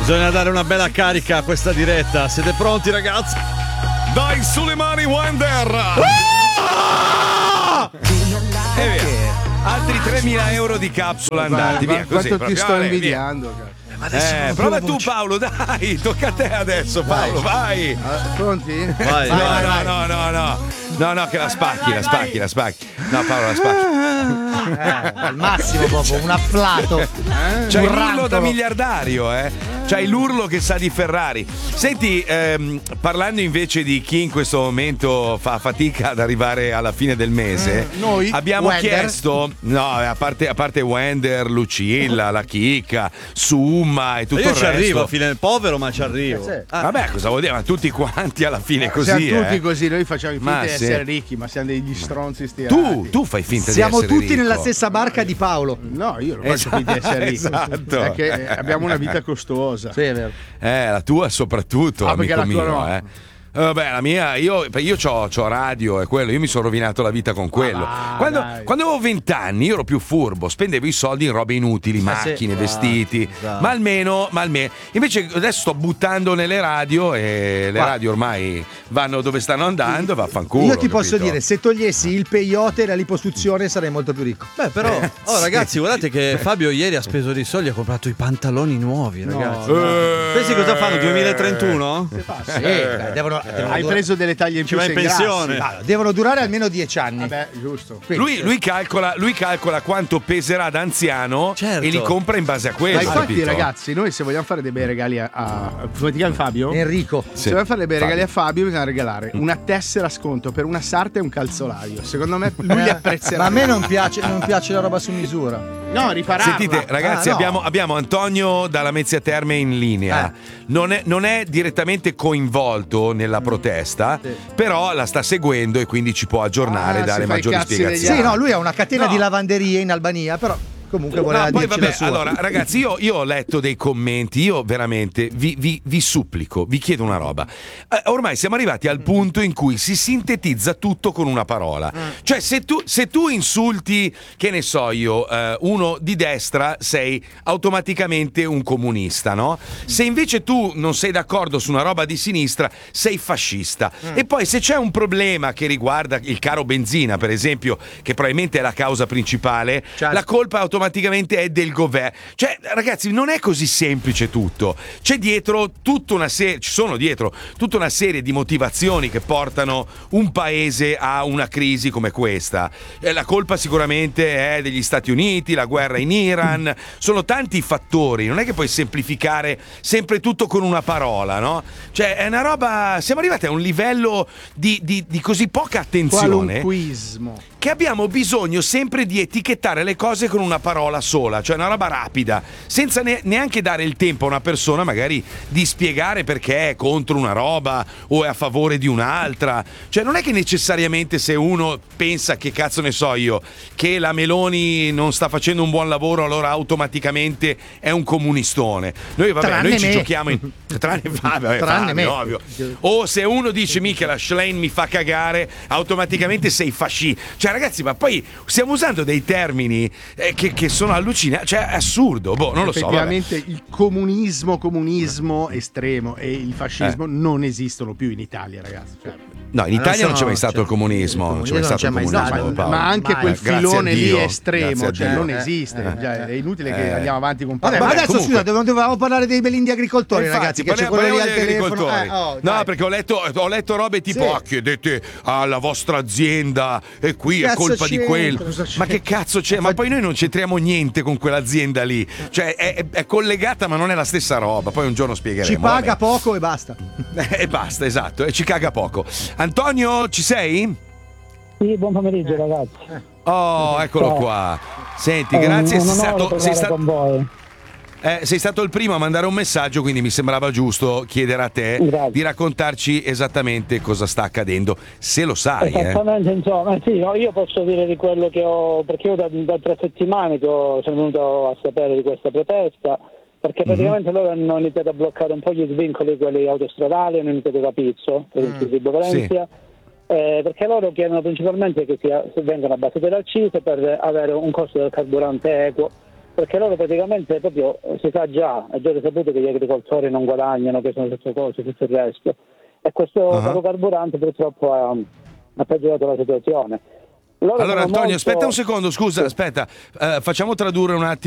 Bisogna dare una bella carica a questa diretta. Siete pronti, ragazzi? Dai, sulle mani, Wender! E via. Altri 3.000 euro di capsula andati via. Così, quanto ti sto via. invidiando, Prova tu, Paolo, dai, tocca a te adesso, Paolo, vai. Pronti? Vai. No, che la spacchi. No, Paolo, la spacchi. Al massimo proprio, un afflato. C'hai Un l'urlo rantolo. da miliardario, C'hai l'urlo che sa di Ferrari. Senti, parlando invece di chi in questo momento fa fatica ad arrivare alla fine del mese, noi? abbiamo Wender? chiesto, no, a parte Wender, Lucilla, la Chicca, Summa e tutto Io il ci resto. arrivo, fine del povero, ma ci arrivo. Vabbè, cosa vuol dire? Ma tutti quanti alla fine così, Siamo tutti così, noi facciamo finta Ma di sì. essere ricchi, ma siamo degli stronzi stirati. Tu fai finta Siamo di essere tutti ricco. nella stessa barca di Paolo. No, io non faccio finta di essere ricco. Esatto. È che abbiamo una vita costosa. Sì, è vero. La tua soprattutto, perché amico la tua mio, no. Vabbè, la mia, io c'ho radio e quello, io mi sono rovinato la vita con quello. Quando avevo 20 anni io ero più furbo, spendevo i soldi in robe inutili, macchine, vestiti, ma almeno. Invece adesso sto buttando nelle radio e le radio ormai vanno dove stanno andando e vaffanculo. Io ti posso capito? dire, se togliessi il peyote e la liposuzione sarei molto più ricco. Beh, però, ragazzi, guardate che Fabio ieri ha speso dei soldi, ha comprato i pantaloni nuovi, ragazzi. Pensi cosa fanno? 2031? Sì, devono Hai preso delle taglie in Ci più, vai in sei grassi. pensione. devono durare almeno 10 anni. Vabbè, giusto. Lui calcola quanto peserà da anziano Certo. e li compra in base a quello. Ma infatti, capito? ragazzi, noi se vogliamo fare dei bei regali come ti chiami Fabio? Enrico. Se vogliamo fare dei bei regali a Fabio, bisogna regalare una tessera sconto per una sarta e un calzolaio. Secondo me lui li apprezzerà. Ma a me non piace la roba su misura. No, ripararla. Sentite, ragazzi, no. abbiamo Antonio dalla Mezzia Terme in linea. Non è direttamente coinvolto nella protesta, però la sta seguendo e quindi ci può aggiornare e dare si fa i maggiori cazzi degli spiegazioni. Sì, no, lui ha una catena No. di lavanderie in Albania, però comunque voleva No, poi dirci vabbè, la sua. allora ragazzi, io ho letto dei commenti, io veramente vi supplico, vi chiedo una roba. Ormai siamo arrivati al punto in cui si sintetizza tutto con una parola. Cioè se tu insulti, che ne so io, uno di destra, sei automaticamente un comunista, no? Se invece tu non sei d'accordo su una roba di sinistra, sei fascista. E poi se c'è un problema che riguarda il caro benzina, per esempio, che probabilmente è la causa principale, la colpa automaticamente è del governo. Cioè, ragazzi, non è così semplice tutto. Ci sono dietro tutta una serie di motivazioni che portano un paese a una crisi come questa. La colpa sicuramente è degli Stati Uniti, la guerra in Iran, sono tanti fattori, non è che puoi semplificare sempre tutto con una parola, no? Cioè, è una roba, siamo arrivati a un livello di così poca attenzione Qualunquismo. che abbiamo bisogno sempre di etichettare le cose con una parola sola, cioè una roba rapida, senza neanche dare il tempo a una persona magari di spiegare perché è contro una roba o è a favore di un'altra. Cioè non è che necessariamente se uno pensa, che cazzo ne so io, che la Meloni non sta facendo un buon lavoro, allora automaticamente è un comunistone. Noi ci giochiamo in tranne Tranne me. ovvio. O se uno dice mica la Schlein mi fa cagare, automaticamente sei fascista. Cioè ragazzi, ma poi stiamo usando dei termini che sono allucinanti, cioè è assurdo, non lo so. Effettivamente il comunismo estremo e il fascismo non esistono più in Italia, ragazzi. Cioè, no, in Italia non c'è mai stato il comunismo, non c'è mai stato il comunismo, Paolo. ma anche quel filone lì Dio. estremo, Grazie a cioè Dio. non esiste. Cioè, è inutile che andiamo avanti con Vabbè, ma parole. adesso comunque- scusa, non dovevamo parlare dei belindi agricoltori, Infatti, ragazzi, che c'è quello lì parliamo al degli telefono. agricoltori. Dai. No, perché ho letto robe tipo chiedete alla vostra azienda e qui è Cazzo colpa di c'entra? quello. Cosa c'entra? Ma che cazzo c'è? Ma poi noi non c'entriamo niente con quell'azienda lì. Cioè è collegata ma non è la stessa roba. Poi un giorno spiegheremo. Ci paga vabbè. poco e basta. E basta, esatto, e ci caga poco. Antonio, ci sei? Sì, buon pomeriggio ragazzi. Oh, eccolo qua. Senti, grazie, È un onore parlare con voi. sei stato il primo a mandare un messaggio, quindi mi sembrava giusto chiedere a te Grazie. di raccontarci esattamente cosa sta accadendo, se lo sai. Esattamente, insomma, sì, no, io posso dire di quello che ho, perché io da 3 settimane che sono venuto a sapere di questa protesta, perché praticamente loro hanno iniziato a bloccare un po' gli svincoli, quelli autostradali, hanno iniziato da Pizzo, per esempio Valencia. Perché loro chiedono principalmente che vengano abbassate le accise per avere un costo del carburante equo, perché loro praticamente proprio si sa già, è già risaputo che gli agricoltori non guadagnano, che sono tutte cose, tutto il resto, e questo caro carburante purtroppo ha peggiorato la situazione. Loro allora Antonio, molto... aspetta un secondo, scusa, aspetta, facciamo tradurre un attimo